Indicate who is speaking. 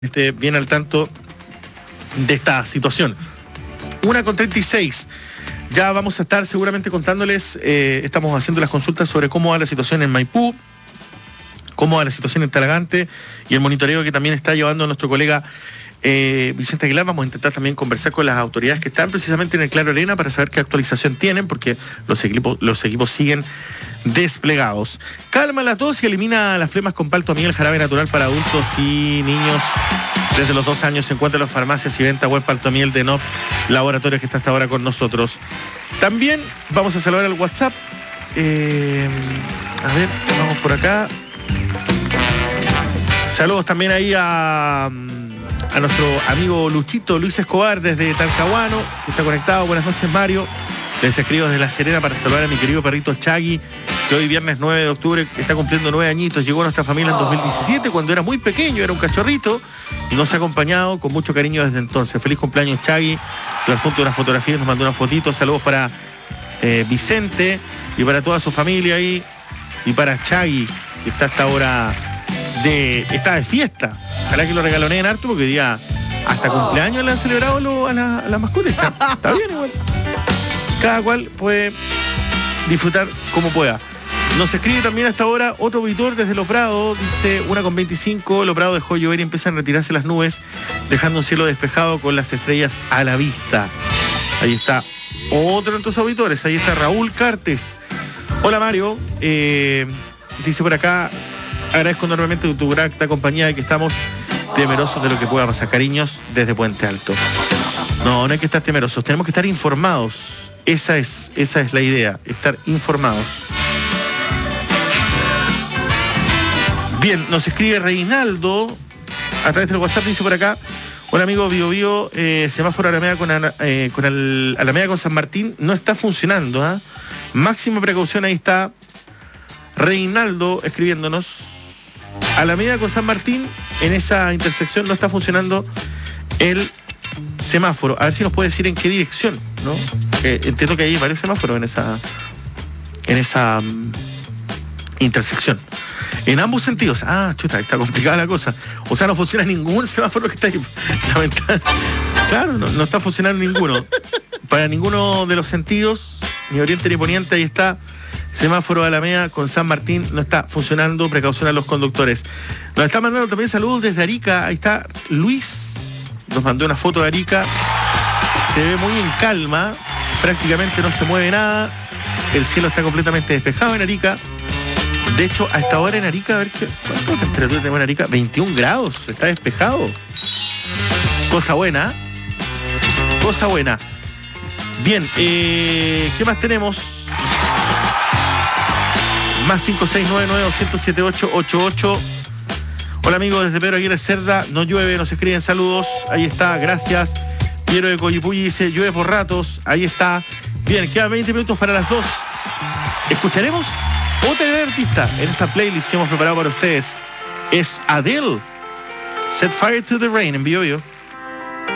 Speaker 1: esté bien al tanto de esta situación. 1:36. Ya vamos a estar seguramente contándoles, estamos haciendo las consultas sobre cómo va la situación en Maipú, cómo va la situación en Talagante y el monitoreo que también está llevando nuestro colega Vicente Aguilar. Vamos a intentar también conversar con las autoridades que están precisamente en el Claro Arena para saber qué actualización tienen, porque los equipos siguen desplegados. Calma la tos y elimina las flemas con palto miel, jarabe natural para adultos y niños. Desde los 2 años se encuentra en las farmacias y venta web palto miel de NOP Laboratorios, que está hasta ahora con nosotros. También vamos a saludar al WhatsApp. A ver, vamos por acá. Saludos también ahí a nuestro amigo Luchito Luis Escobar desde Talcahuano, que está conectado. Buenas noches, Mario. Les escribo desde La Serena para saludar a mi querido perrito Chagui, que hoy viernes 9 de octubre está cumpliendo 9 añitos. Llegó a nuestra familia en 2017 cuando era muy pequeño, era un cachorrito, y nos ha acompañado con mucho cariño desde entonces. Feliz cumpleaños, Chagui. Le adjunto unas fotografías, nos mandó una fotito. Saludos para Vicente y para toda su familia ahí, y para Chagui, que está hasta ahora está de fiesta. Ojalá que lo regaloneen harto, porque hoy día hasta cumpleaños le han celebrado a la mascota. Está bien igual. Cada cual puede disfrutar como pueda. Nos escribe también hasta ahora otro auditor desde Los Prados. Dice 1:25. Los Prados dejó llover y empiezan a retirarse las nubes, dejando un cielo despejado con las estrellas a la vista. Ahí está otro de nuestros auditores. Ahí está Raúl Cartes. Hola, Mario. Dice por acá: agradezco enormemente tu grata compañía y que estamos temerosos de lo que pueda pasar. Cariños desde Puente Alto. No hay que estar temerosos, tenemos que estar informados. Esa es la idea, estar informados. Bien, nos escribe Reinaldo a través del WhatsApp, dice por acá: hola amigo Bio Bio, semáforo Alameda con Alameda con San Martín no está funcionando, ¿eh? Máxima precaución, ahí está Reinaldo escribiéndonos. Alameda con San Martín, en esa intersección no está funcionando el semáforo. A ver si nos puede decir en qué dirección, ¿no? Entiendo que hay varios semáforos en esa intersección. En ambos sentidos. Ah, chuta, está complicada la cosa. O sea, no funciona ningún semáforo que está ahí. Claro, no está funcionando ninguno. Para ninguno de los sentidos, ni oriente ni poniente, ahí está. Semáforo de Alameda con San Martín no está funcionando. Precaución a los conductores. Nos está mandando también saludos desde Arica. Ahí está Luis. Nos mandó una foto de Arica. Se ve muy en calma. Prácticamente no se mueve nada. El cielo está completamente despejado en Arica. De hecho, a esta hora en Arica, a ver ¿cuánta temperatura tenemos en Arica? 21 grados. Está despejado. Cosa buena. Cosa buena. Bien, ¿qué más tenemos? Más 5699-207-888. Hola amigos, desde Pedro Aguirre Cerda, no llueve, nos escriben saludos. Ahí está, gracias. Piero de Coyipulli dice, llueve por ratos. Ahí está. Bien, quedan 20 minutos para las 2. Escucharemos otra gran artista en esta playlist que hemos preparado para ustedes. Es Adele. Set Fire to the Rain en Bio Bio.